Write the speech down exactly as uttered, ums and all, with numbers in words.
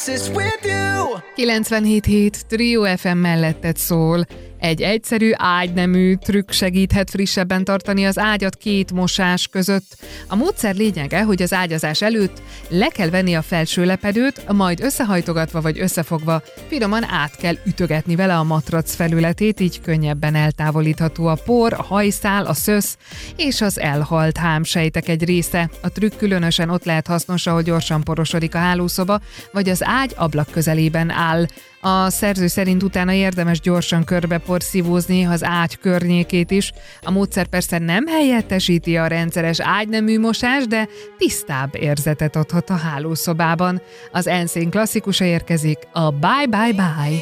oasis with you. kilencvenhét hét Trio ef em melletted szól. Egy egyszerű ágynemű trükk segíthet frissebben tartani az ágyat két mosás között. A módszer lényege, hogy az ágyazás előtt le kell venni a felső lepedőt, majd összehajtogatva vagy összefogva finoman át kell ütögetni vele a matrac felületét, így könnyebben eltávolítható a por, a hajszál, a szösz és az elhalt hámsejtek egy része. A trükk különösen ott lehet hasznos, ahol gyorsan porosodik a hálószoba, vagy az ágy ablak közelében áll. A szerző szerint utána érdemes gyorsan körbe porszívózni az ágy környékét is. A módszer persze nem helyettesíti a rendszeres ágynemű mosás, de tisztább érzetet adhat a hálószobában. Az en szín klasszikusa érkezik, a Bye Bye Bye.